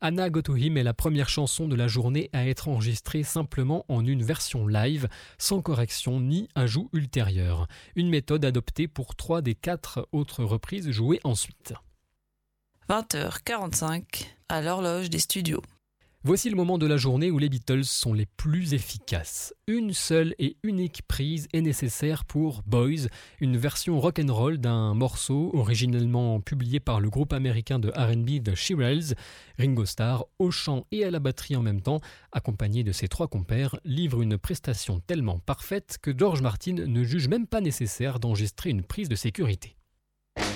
Anna Got to Him est la première chanson de la journée à être enregistrée simplement en une version live, sans correction ni ajout ultérieur. Une méthode adoptée pour 3 des 4 autres reprises jouées ensuite. 20h45 à l'horloge des studios. Voici le moment de la journée où les Beatles sont les plus efficaces. Une seule et unique prise est nécessaire pour Boys, une version rock'n'roll d'un morceau originellement publié par le groupe américain de R&B The Shirelles. Ringo Starr, au chant et à la batterie en même temps, accompagné de ses 3 compères, livre une prestation tellement parfaite que George Martin ne juge même pas nécessaire d'enregistrer une prise de sécurité.